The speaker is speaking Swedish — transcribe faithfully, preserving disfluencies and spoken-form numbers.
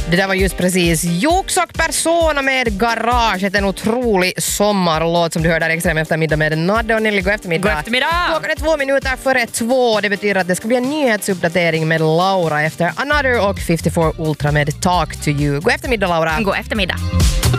Det där var just precis Jux och Persona med Garage, en otrolig sommarlåt som du hör där extra med eftermiddag med Nadde och Nelly. God eftermiddag. God eftermiddag. Klockan är två minuter före två. Det betyder att det ska bli en nyhetsuppdatering med Laura efter Another och femtiofyra Ultra med Talk to You. God eftermiddag, Laura. God eftermiddag.